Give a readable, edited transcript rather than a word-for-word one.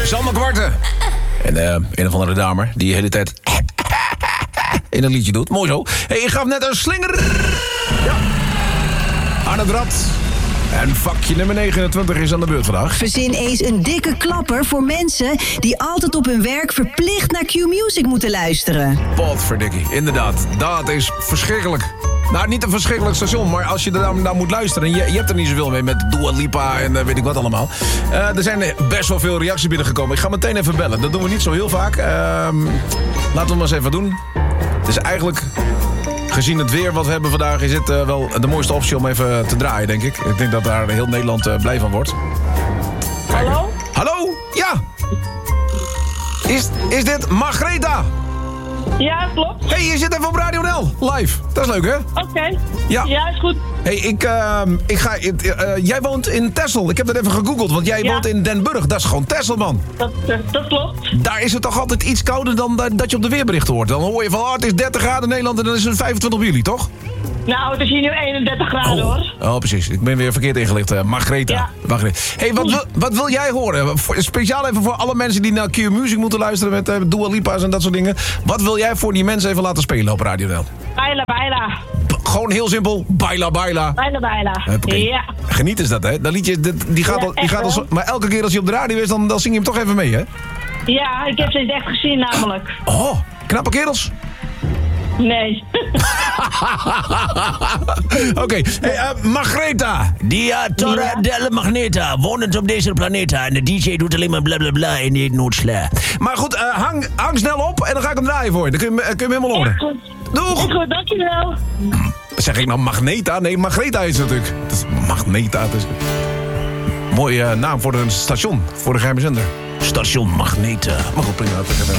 Salma Kwarten. En een of andere dame die de hele tijd in een liedje doet. Mooi zo. Hey, ik gaf net een slinger. Ja. Aan het rad. En vakje nummer 29 is aan de beurt vandaag. Verzin eens een dikke klapper voor mensen die altijd op hun werk verplicht naar Q-Music moeten luisteren. Potverdikkie, inderdaad. Dat is verschrikkelijk. Nou, niet een verschrikkelijk station, maar als je er nou moet luisteren... je hebt er niet zoveel mee met Dua Lipa en weet ik wat allemaal. Er zijn best wel veel reacties binnengekomen. Ik ga meteen even bellen. Dat doen we niet zo heel vaak. Laten we maar eens even doen. Het is eigenlijk... Gezien het weer wat we hebben vandaag... is het wel de mooiste optie om even te draaien, denk ik. Ik denk dat daar heel Nederland blij van wordt. Kijk. Hallo? Hallo? Ja! Is dit Margreta? Ja, klopt. Hey, je zit even op Radio NL, live. Dat is leuk, hè? Oké. Ja. Ja, is goed. Hey, jij woont in Texel. Ik heb dat even gegoogeld, want jij woont in Den Burg. Dat is gewoon Texel, man. Dat klopt. Daar is het toch altijd iets kouder dan dat je op de weerberichten hoort. Dan hoor je van, het is 30 graden in Nederland en dan is het 25 juli, toch? Nou, het is hier nu 31 graden, hoor. Oh, precies. Ik ben weer verkeerd ingelicht. Margreta. Ja. Margreta. Hey, wat wil jij horen? Speciaal even voor alle mensen die naar Q-Music moeten luisteren... met Dua Lipa's en dat soort dingen. Wat wil jij voor die mensen even laten spelen op Radio NL? Baila, baila. Gewoon heel simpel. Baila, baila. Baila, baila. Ja. Geniet is dat, hè? Dat liedje, die gaat al zo... Maar elke keer als hij op de radio is, dan zing je hem toch even mee, hè? Ja, ik heb ze eens echt gezien, namelijk. Oh, knappe kerels. Nee. Oké. Hey, Margreta. Diatora della Magneta, wonend op deze planeet. En de DJ doet alleen maar blablabla en die noodsla. Maar goed, hang snel op en dan ga ik hem draaien voor je. Dan kun je hem helemaal horen. Echt goed. Doeg! Echt goed, dankjewel. Zeg ik nou Magneta? Nee, Margreta is het natuurlijk. Dat is Magneta. Dat is... Mooie naam voor een station, voor de geheime zender. Station Magneta. Maar goed, prima.